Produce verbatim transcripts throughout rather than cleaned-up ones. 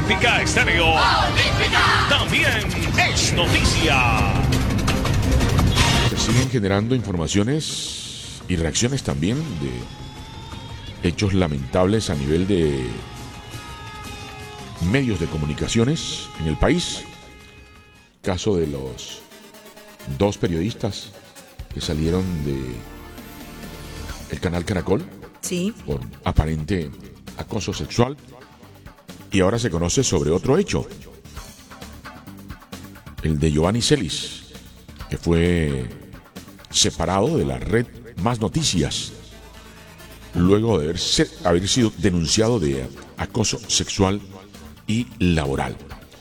Olímpica Estéreo. Olímpica. También es noticia. Se siguen generando informaciones y reacciones también de hechos lamentables a nivel de medios de comunicaciones en el país. Caso de los dos periodistas que salieron de el canal Caracol, sí, por aparente acoso sexual, y ahora se conoce sobre otro hecho, el de Giovanni Celis, que fue separado de la red Más Noticias luego de haber, ser, haber sido denunciado de acoso sexual y laboral.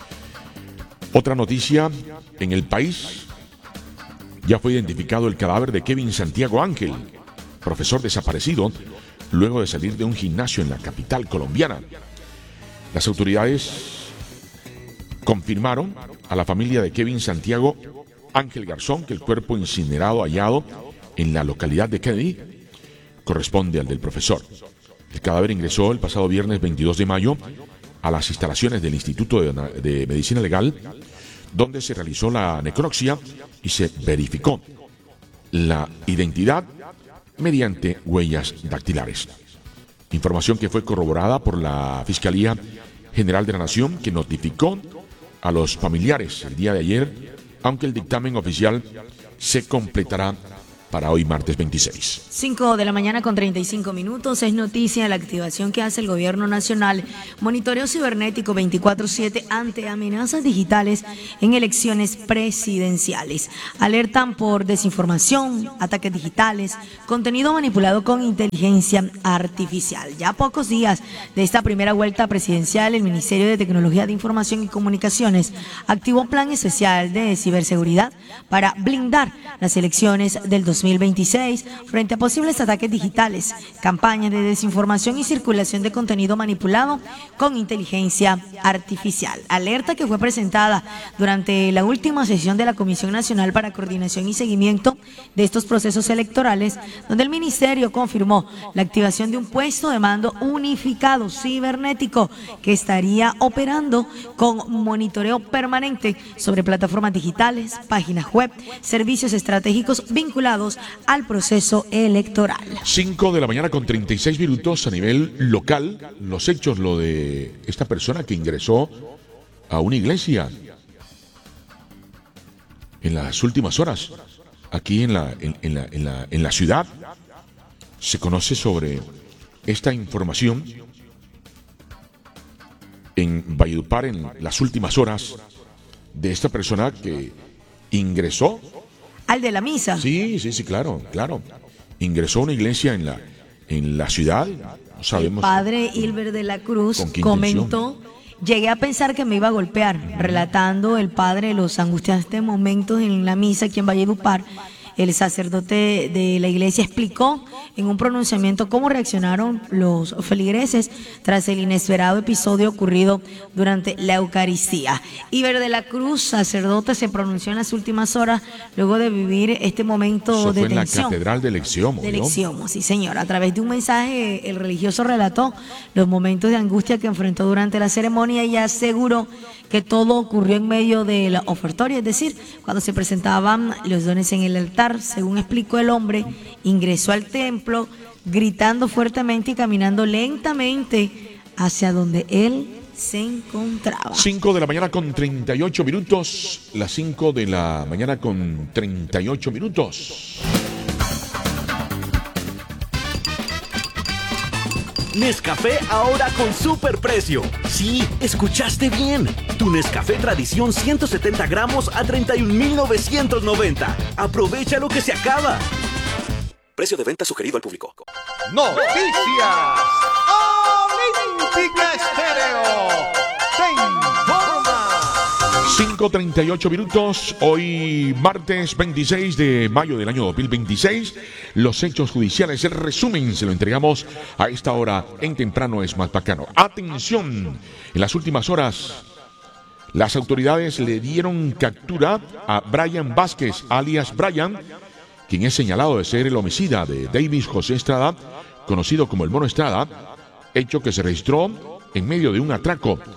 Otra noticia: en el país ya fue identificado el cadáver de Kevin Santiago Ángel, profesor desaparecido luego de salir de un gimnasio en la capital colombiana. Las autoridades confirmaron a la familia de Kevin Santiago Ángel Garzón que el cuerpo incinerado hallado en la localidad de Kennedy corresponde al del profesor. El cadáver ingresó el pasado viernes veintidós de mayo a las instalaciones del Instituto de, de Medicina Legal, donde se realizó la necropsia y se verificó la identidad mediante huellas dactilares. Información que fue corroborada por la Fiscalía General de la Nación, que notificó a los familiares el día de ayer, aunque el dictamen oficial se completará para hoy martes veintiséis. cinco de la mañana con treinta y cinco minutos. Es noticia la activación que hace el gobierno nacional. Monitoreo cibernético veinticuatro siete ante amenazas digitales en elecciones presidenciales. Alertan por desinformación, ataques digitales, contenido manipulado con inteligencia artificial. Ya a pocos días de esta primera vuelta presidencial, el Ministerio de Tecnología de Información y Comunicaciones activó un plan especial de ciberseguridad para blindar las elecciones del dos mil veintiséis frente a posibles ataques digitales, campañas de desinformación y circulación de contenido manipulado con inteligencia artificial. Alerta que fue presentada durante la última sesión de la Comisión Nacional para Coordinación y Seguimiento de estos procesos electorales, donde el Ministerio confirmó la activación de un puesto de mando unificado cibernético que estaría operando con monitoreo permanente sobre plataformas digitales, páginas web, servicios estratégicos vinculados al proceso electoral. cinco de la mañana con treinta y seis minutos. A nivel local, los hechos, lo de esta persona que ingresó a una iglesia en las últimas horas, aquí en la, en, en la, en la, en la ciudad, se conoce sobre esta información en Valledupar en las últimas horas de esta persona que ingresó al de la misa. Sí, sí, sí, claro, claro. Ingresó a una iglesia en la, en la ciudad. No sabemos. El padre Hilbert de la Cruz comentó: llegué a pensar que me iba a golpear, relatando el padre los angustiantes momentos en la misa aquí en Valledupar. El sacerdote de la iglesia explicó en un pronunciamiento cómo reaccionaron los feligreses tras el inesperado episodio ocurrido durante la Eucaristía. Iber de la Cruz, sacerdote, se pronunció en las últimas horas luego de vivir este momento Eso de fue tensión. En la catedral de Lexiomo, De ¿no? Lexiomo, sí señor. A través de un mensaje, el religioso relató los momentos de angustia que enfrentó durante la ceremonia y aseguró que todo ocurrió en medio de la ofertoria, es decir, cuando se presentaban los dones en el altar. Según explicó el hombre, ingresó al templo gritando fuertemente y caminando lentamente hacia donde él se encontraba. cinco de la mañana con treinta y ocho minutos. Las cinco de la mañana con treinta y ocho minutos. Nescafé ahora con superprecio. Sí, escuchaste bien. Tu Nescafé Tradición ciento setenta gramos a treinta y un mil novecientos noventa. Aprovecha lo que se acaba. Precio de venta sugerido al público. Noticias Olímpica Estéreo. Te informa. cinco treinta y ocho minutos. Hoy martes veintiséis de mayo del año dos mil veintiséis. Los hechos judiciales, el resumen se lo entregamos a esta hora en Temprano es más bacano. Atención, en las últimas horas las autoridades le dieron captura a Brian Vázquez, alias Brian, quien es señalado de ser el homicida de Davis José Estrada, conocido como el Mono Estrada, hecho que se registró en medio de un atraco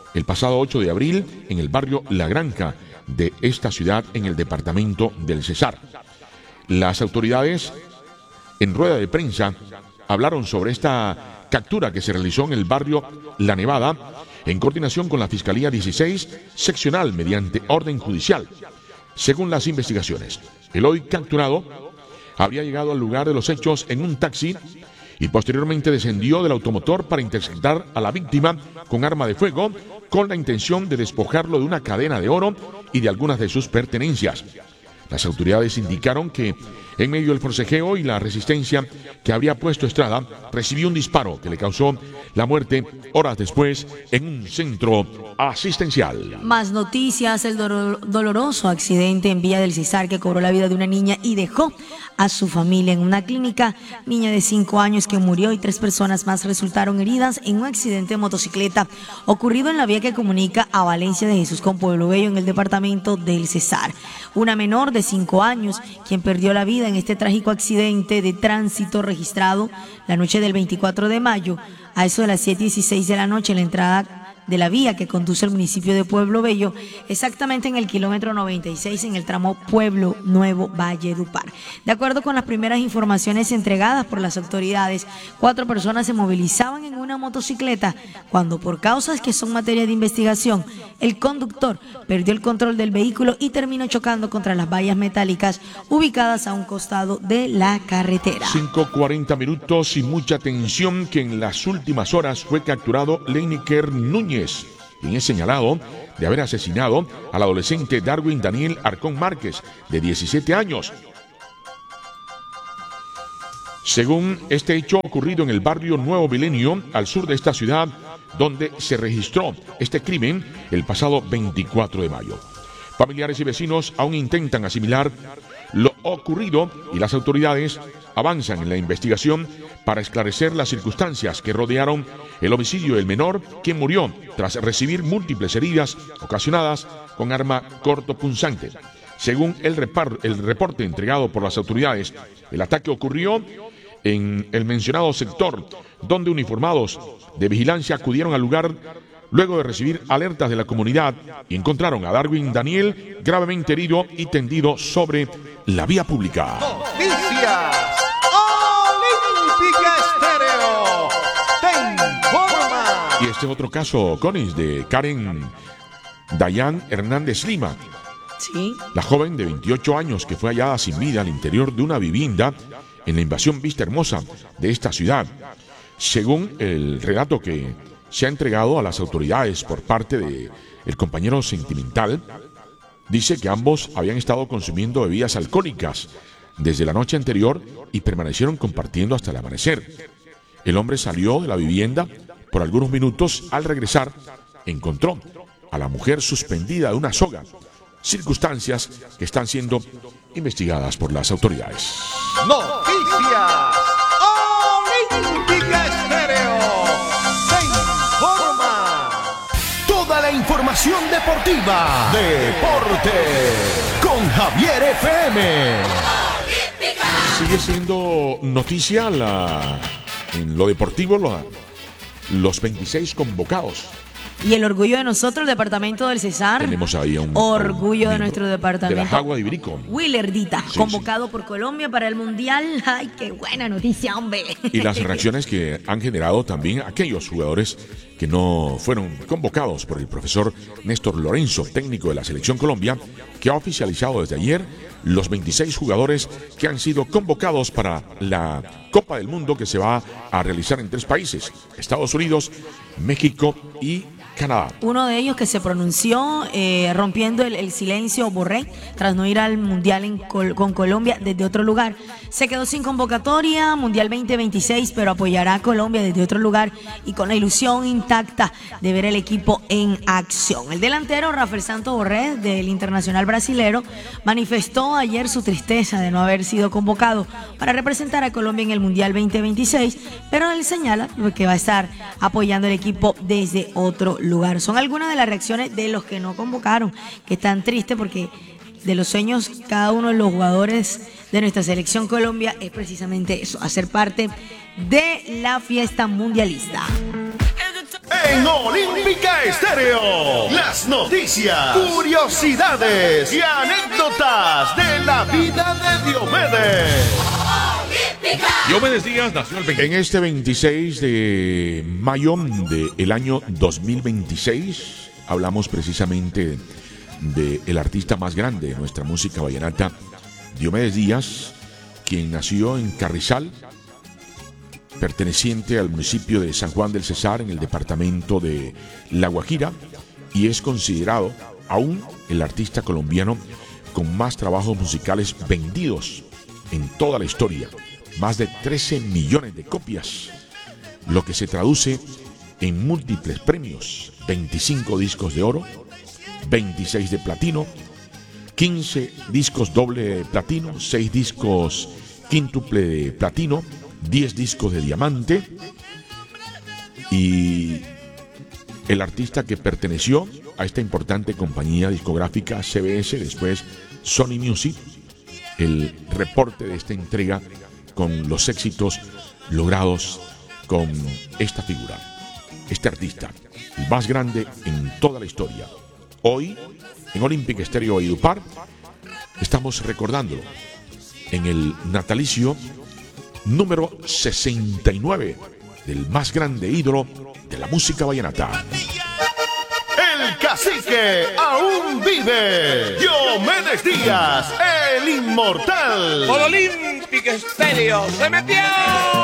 el pasado ocho de abril en el barrio La Granja de esta ciudad en el departamento del Cesar. Las autoridades en rueda de prensa hablaron sobre esta captura que se realizó en el barrio La Nevada en coordinación con la Fiscalía dieciséis seccional mediante orden judicial. Según las investigaciones, el hoy capturado habría llegado al lugar de los hechos en un taxi y posteriormente descendió del automotor para interceptar a la víctima con arma de fuego con la intención de despojarlo de una cadena de oro y de algunas de sus pertenencias. Las autoridades indicaron que en medio del forcejeo y la resistencia que habría puesto Estrada, recibió un disparo que le causó la muerte horas después en un centro asistencial. Más noticias, el do- doloroso accidente en Villa del Cesar que cobró la vida de una niña y dejó a su familia en una clínica. Niña de cinco años que murió y tres personas más resultaron heridas en un accidente de motocicleta ocurrido en la vía que comunica a Valencia de Jesús con Pueblo Bello en el departamento del Cesar. Una menor de cinco años quien perdió la vida en este trágico accidente de tránsito registrado la noche del veinticuatro de mayo a eso de las siete y dieciséis de la noche en la entrada de la vía que conduce al municipio de Pueblo Bello, exactamente en el kilómetro noventa y seis en el tramo Pueblo Nuevo Valledupar. De acuerdo con las primeras informaciones entregadas por las autoridades, cuatro personas se movilizaban en una motocicleta cuando, por causas que son materia de investigación, el conductor perdió el control del vehículo y terminó chocando contra las vallas metálicas ubicadas a un costado de la carretera. cinco cuarenta minutos y mucha tensión que en las últimas horas fue capturado Leiniker Núñez, quien es señalado de haber asesinado al adolescente Darwin Daniel Arcón Márquez, de diecisiete años. Según este hecho ocurrido en el barrio Nuevo Milenio, al sur de esta ciudad, donde se registró este crimen el pasado veinticuatro de mayo. Familiares y vecinos aún intentan asimilar lo ocurrido y las autoridades avanzan en la investigación para esclarecer las circunstancias que rodearon el homicidio del menor, quien murió tras recibir múltiples heridas ocasionadas con arma cortopunzante. Según el, repar- el reporte entregado por las autoridades, el ataque ocurrió en el mencionado sector, donde uniformados de vigilancia acudieron al lugar luego de recibir alertas de la comunidad y encontraron a Darwin Daniel gravemente herido y tendido sobre la vía pública. Noticias Olímpica Estéreo te informa. Y este otro caso, Conis, de Karen Dayan Hernández Lima, Sí. la joven de veintiocho años que fue hallada sin vida al interior de una vivienda en la invasión Vista Hermosa de esta ciudad. Según el relato que se ha entregado a las autoridades por parte de el compañero sentimental, dice que ambos habían estado consumiendo bebidas alcohólicas desde la noche anterior y permanecieron compartiendo hasta el amanecer. El hombre salió de la vivienda por algunos minutos. Al regresar, encontró a la mujer suspendida de una soga, circunstancias que están siendo investigadas por las autoridades. Noticias Olímpica Estéreo te informa. Toda la información deportiva. Deporte con Javier F M. Sigue siendo noticia la, en lo deportivo la, los veintiséis convocados. Y el orgullo de nosotros, el departamento del Cesar. Tenemos ahí a un orgullo a un de nuestro miembro departamento. de la Jagua de Ibirico. Willerdita, Sí, convocado por Colombia para el Mundial. Ay, qué buena noticia, hombre. Y las reacciones que han generado también aquellos jugadores que no fueron convocados por el profesor Néstor Lorenzo, técnico de la Selección Colombia, que ha oficializado desde ayer los veintiséis jugadores que han sido convocados para la Copa del Mundo que se va a realizar en tres países: Estados Unidos, México y Canadá. Uno de ellos que se pronunció eh, rompiendo el, el silencio, Borré, tras no ir al Mundial en Col- con Colombia desde otro lugar. Se quedó sin convocatoria, Mundial veinte veintiséis, pero apoyará a Colombia desde otro lugar y con la ilusión intacta de ver el equipo en acción. El delantero Rafael Santos Borré, del Internacional Brasilero, manifestó ayer su tristeza de no haber sido convocado para representar a Colombia en el Mundial veinte veintiséis, pero él señala que va a estar apoyando el equipo desde otro lugar. Son algunas de las reacciones de los que no convocaron, que están tristes porque de los sueños cada uno de los jugadores de nuestra selección Colombia es precisamente eso, hacer parte de la fiesta mundialista. En Olímpica Estéreo, las noticias, curiosidades y anécdotas de la vida de Diomedes. Diomedes Díaz nació el veinte. En este veintiséis de mayo del año dos mil veintiséis hablamos precisamente del artista más grande de nuestra música vallenata, Diomedes Díaz, quien nació en Carrizal, perteneciente al municipio de San Juan del Cesar, en el departamento de La Guajira, y es considerado aún el artista colombiano con más trabajos musicales vendidos en toda la historia, más de trece millones de copias, lo que se traduce en múltiples premios: veinticinco discos de oro, veintiséis de platino, quince discos doble de platino, seis discos quíntuple de platino, diez discos de diamante, y el artista que perteneció a esta importante compañía discográfica C B S, después Sony Music. El reporte de esta entrega con los éxitos logrados con esta figura, este artista, el más grande en toda la historia. Hoy, en Olímpica Estéreo Valledupar, estamos recordándolo en el natalicio número sesenta y nueve del más grande ídolo de la música vallenata. El cacique aún vive. Diomedes Díaz, el inmortal. Por Olímpica Estéreo se metió.